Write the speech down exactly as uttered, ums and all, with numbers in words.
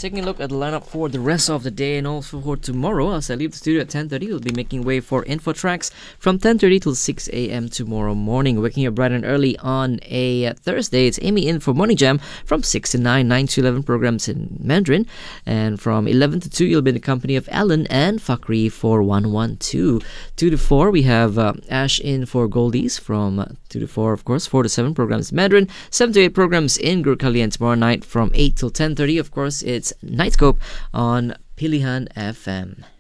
taking a look at the lineup for the rest of the day and also for tomorrow. As I leave the studio at ten thirty, we'll be making way for Info Tracks from ten thirty till six a.m. tomorrow morning. Waking up bright and early on a Thursday, it's Amy in for Morning Jam from six to nine, nine to eleven programs in Mandarin. And from eleven to two, you'll be in the company of Alan and Fakri for one one two. two to four, we have uh, Ash in for Goldies from two to four, of course. four to seven programs in Mandarin. seven to eight programs in Gurkhali. And tomorrow night from eight till ten thirty, of course, it's Nightscope on Pilihan F M.